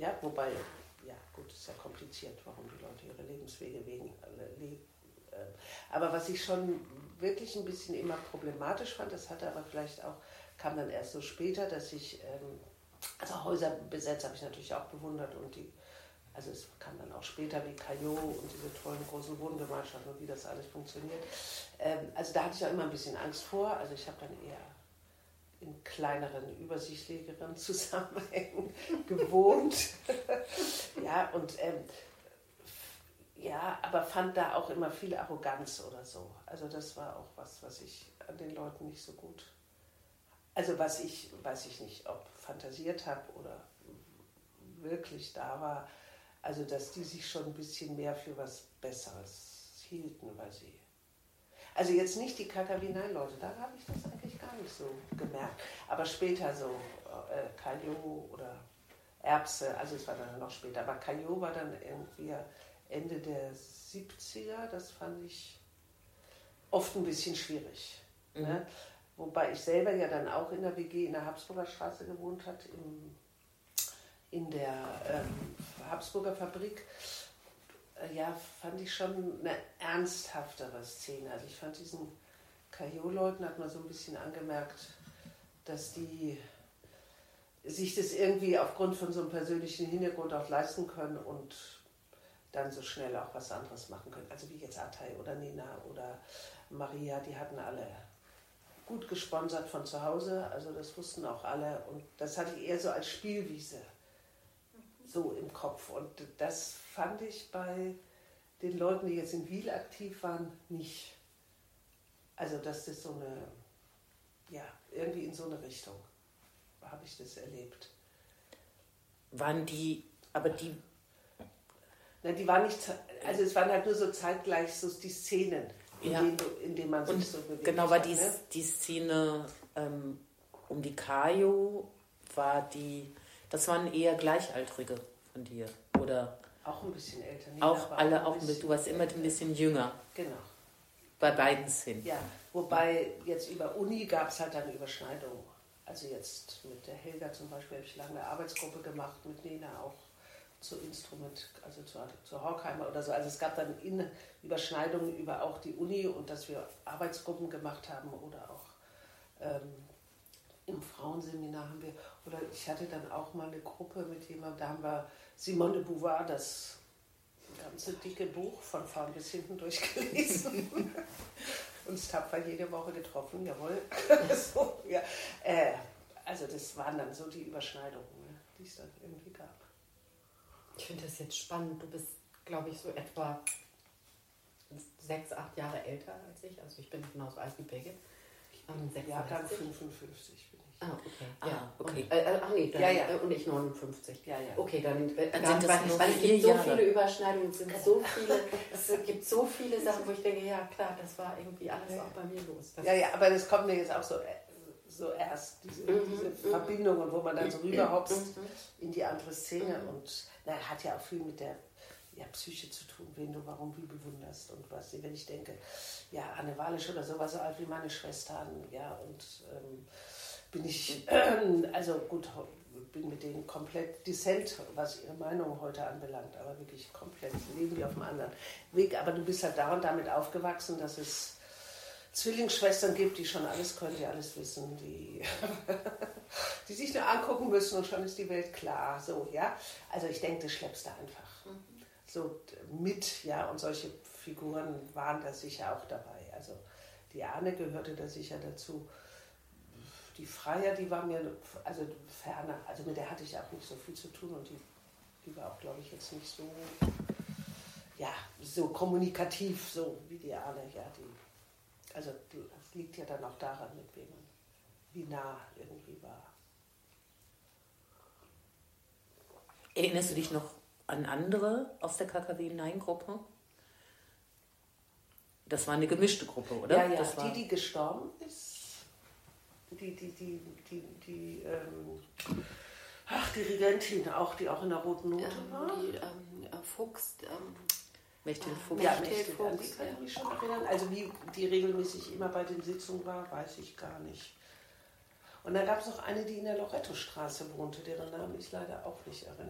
Ja, wobei, ja gut, ist ja kompliziert, warum die Leute ihre Lebenswege leben. Aber was ich schon wirklich ein bisschen immer problematisch fand, das hatte aber vielleicht auch, kam dann erst so später, dass ich, also Häuser besetzt habe ich natürlich auch bewundert und also es kam dann auch später wie Caillaux und diese tollen großen Wohngemeinschaften und wie das alles funktioniert. Also da hatte ich auch immer ein bisschen Angst vor, also ich habe dann eher in kleineren, übersichtlicheren Zusammenhängen gewohnt. Ja, und ja, aber fand da auch immer viel Arroganz oder so. Also das war auch was ich an den Leuten nicht so gut, also weiß ich nicht, ob fantasiert habe oder wirklich da war, also dass die sich schon ein bisschen mehr für was Besseres hielten, weil sie, also jetzt nicht die Kakavinain-Leute, da habe ich das eigentlich gar nicht so gemerkt, aber später so Caillaux oder Erbse, also es war dann noch später, aber Caillaux war dann irgendwie Ende der 70er, das fand ich oft ein bisschen schwierig. Mhm. Ne? Wobei ich selber ja dann auch in der WG in der Habsburger Straße gewohnt hat, in der Habsburger Fabrik. Ja, fand ich schon eine ernsthaftere Szene. Also ich fand diesen Caillaux-Leuten, hat man so ein bisschen angemerkt, dass die sich das irgendwie aufgrund von so einem persönlichen Hintergrund auch leisten können und dann so schnell auch was anderes machen können. Also wie jetzt Atay oder Nina oder Maria, die hatten alle gut gesponsert von zu Hause, also das wussten auch alle und das hatte ich eher so als Spielwiese so im Kopf und das fand ich bei den Leuten, die jetzt in Wil aktiv waren, nicht. Also dass das so eine, ja, irgendwie in so eine Richtung habe ich das erlebt. Waren die, aber die... Na, die waren nicht, also es waren halt nur so zeitgleich so die Szenen, in denen man sich und so bewegt. Genau, war die Szene um die Caillaux, das waren eher Gleichaltrige von dir, oder? Auch ein bisschen älter. Auch alle, auch du warst immer ein bisschen jünger. Genau. Bei beiden Szenen. Ja, wobei jetzt über Uni gab es halt eine Überschneidung. Also jetzt mit der Helga zum Beispiel habe ich lange eine Arbeitsgruppe gemacht, mit Nena auch zu Instrument, also zu Horkheimer oder so. Also es gab dann Überschneidungen über auch die Uni und dass wir Arbeitsgruppen gemacht haben oder auch im Frauenseminar haben wir, oder ich hatte dann auch mal eine Gruppe mit jemandem, da haben wir Simone de Beauvoir, das ganze dicke Buch von vorn bis hinten durchgelesen. Uns tapfer jede Woche getroffen, jawohl. So, ja. Also das waren dann so die Überschneidungen, ne, die es dann irgendwie gab. Ich finde das jetzt spannend. Du bist, glaube ich, so etwa 6, 8 Jahre älter als ich. Also ich bin genauso alt wie Birgit. Jahrgang 55 bin ich. Ah, okay. Ja, okay. Und, und ich 59. Ja. Okay, dann sind das nur weil 4 es gibt Jahre. so viele Überschneidungen, es gibt so viele Sachen, wo ich denke, ja klar, das war irgendwie alles auch bei mir los. Aber das kommt mir jetzt auch so erst, diese Verbindungen, wo man dann so rüberhopst in die andere Szene und hat ja auch viel mit der Psyche zu tun, wen du warum wie bewunderst und was. Wenn ich denke, ja, Anne Walisch oder so war so alt wie meine Schwestern, ja, und bin ich, also gut, bin mit denen komplett dissent, was ihre Meinung heute anbelangt, aber wirklich komplett, leben die auf einem anderen Weg. Aber du bist halt da und damit aufgewachsen, dass es Zwillingsschwestern gibt, die schon alles können, die alles wissen, die sich nur angucken müssen und schon ist die Welt klar. So, ja. Also ich denke, das schleppst du einfach so mit, ja, und solche Figuren waren da sicher auch dabei. Also die Anne gehörte da sicher dazu. Die Freier, die war mir also ferner, also mit der hatte ich auch nicht so viel zu tun und die war auch, glaube ich, jetzt nicht so, ja, so kommunikativ, so wie die Anne, ja, also das liegt ja dann auch daran, mit wem man wie nah irgendwie war. Erinnerst du dich noch an andere aus der Kakavinain-Gruppe? Das war eine gemischte Gruppe, oder? Ja, das war die gestorben ist. Die Regentin auch, die auch in der Roten Note war. Die Fuchs. Mechthild Fuchs. Ja, Mechthild Fuchs. Die kann ich mich schon erinnern. Also wie die regelmäßig immer bei den Sitzungen war, weiß ich gar nicht. Und dann gab es noch eine, die in der Lorettostraße wohnte, deren Namen ich leider auch nicht erinnere.